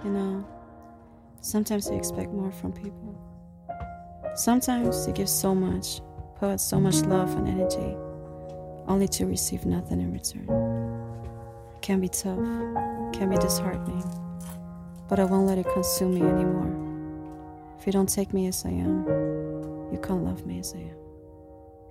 You know, sometimes you expect more from people. Sometimes you give so much, pour out so much love and energy, only to receive nothing in return. It can be tough, can be disheartening, but I won't let it consume me anymore. If you don't take me as I am, you can't love me as I am.